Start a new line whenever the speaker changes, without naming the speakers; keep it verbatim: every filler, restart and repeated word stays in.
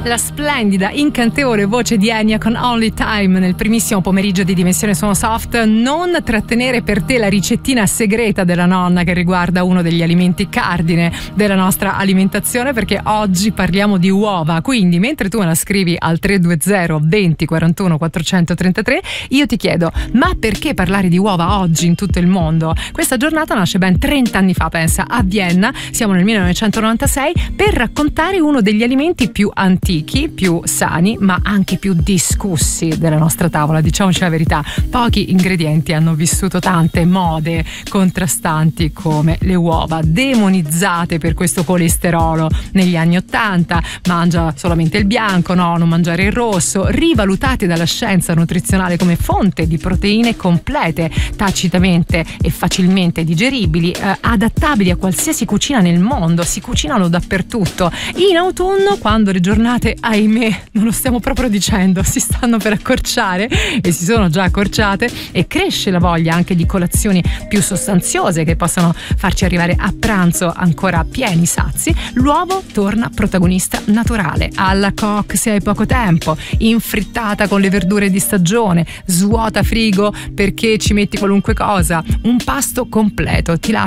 La splendida, incantevole voce di Enya con Only Time nel primissimo pomeriggio di Dimensione Suono Soft. Non trattenere per te la ricettina segreta della nonna che riguarda uno degli alimenti cardine della nostra alimentazione, perché oggi parliamo di uova. Quindi mentre tu me la scrivi al tre due zero venti quarantuno quattrocentotrentatré, io ti chiedo: ma perché parlare di uova oggi in tutto il mondo? Questa giornata nasce ben trenta anni fa, pensa, a Vienna, siamo nel millenovecentonovantasei, per raccontare uno degli alimenti più antichi, più sani, ma anche più discussi della nostra tavola. Diciamoci la verità, pochi ingredienti hanno vissuto tante mode contrastanti come le uova, demonizzate per questo colesterolo negli anni ottanta, mangia solamente il bianco, no, non mangiare il rosso, rivalutate dalla scienza nutrizionale come fonte di proteine complete, tacitamente e facilmente digeribili, eh, adattabili a qualsiasi cucina nel mondo, si cucinano dappertutto. In autunno, quando le giornate, ahimè, non lo stiamo proprio dicendo, si stanno per accorciare e si sono già accorciate, e cresce la voglia anche di colazioni più sostanziose che possano farci arrivare a pranzo ancora pieni sazi, l'uovo torna protagonista naturale. Alla coque se hai poco tempo, infrittata con le verdure di stagione, svuota frigo perché ci metti qualunque cosa, un pasto completo, ti lascia